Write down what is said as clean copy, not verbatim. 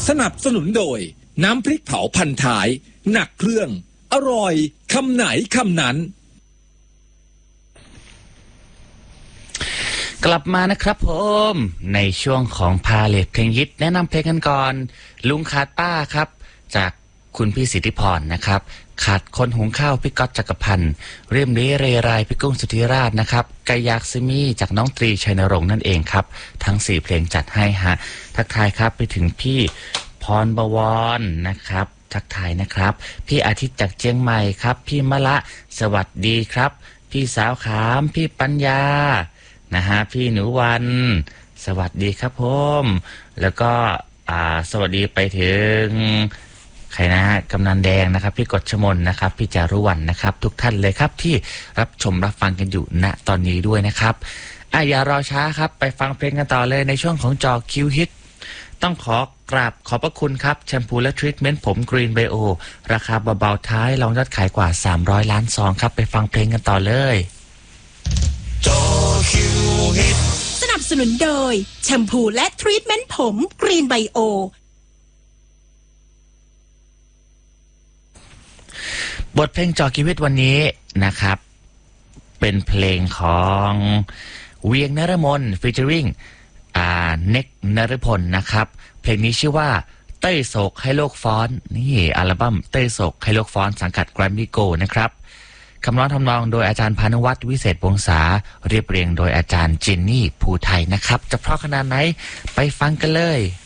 สนับสนุนโดยน้ำพริกเผาพันท้ายหนักเครื่องอร่อยคำไหนคำนั้นกลับมานะครับผมในช่วงของพาเลทเพลงฮิตแนะนำเพลงกันก่อนลุงขาดป้าครับจากคุณพี่สิทธิพรนะครับขาดคนหุงข้าวพี่ก๊อตจักรพันธ์เรียมเรเรไรพี่กุ้งสุธิราชนะครับกายากซิมีจากน้องตรีชัยนรงค์นั่นเองครับทั้ง4เพลงจัดให้ฮะทักทายครับไปถึงพี่พรบวรนะครับทักทายนะครับพี่อาทิตย์จากเชียงใหม่ครับพี่มะละสวัสดีครับพี่สาวขามพี่ปัญญานะฮะพี่หนูวันสวัสดีครับผมแล้วก็สวัสดีไปถึงใครนะฮะกำนันแดงนะครับพี่กฎชมนนะครับพี่จารุวรรณนะครับทุกท่านเลยครับที่รับชมรับฟังกันอยู่ณตอนนี้ด้วยนะครับอย่ารอช้าครับไปฟังเพลงกันต่อเลยในช่วงของจอคิวฮิตต้องขอกราบขอบพระคุณครับแชมพูและทรีทเมนต์ผมกรีนไบโอราคาเบาๆท้ายรองยอดขายกว่า300ล้านซองครับไปฟังเพลงกันต่อเลยจอคิวฮิตสนับสนุนโดยแชมพูและทรีทเมนต์ผมกรีนไบโอบทเพลงจอชีวิตวันนี้นะครับเป็นเพลงของเวียงนฤมลฟีเจอริ่งเน็กนฤพลนะครับเพลงนี้ชื่อว่าเต้ยโศกให้โลกฟ้อนนี่อัลบั้มเต้ยโศกให้โลกฟ้อนสังกัดแกรมมี่โกลด์นะครับคำร้องทำนองโดยอาจารย์พานุวัฒน์วิเศษวงศาเรียบเรียงโดยอาจารย์จินนี่ภูไทยนะครับจะเพราะขนาดไหนไปฟังกันเลย